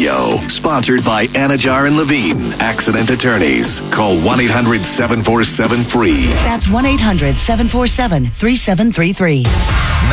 Radio. Sponsored by Anajar and Levine, Accident Attorneys. Call 1-800-747-FREE. That's 1-800-747-3733.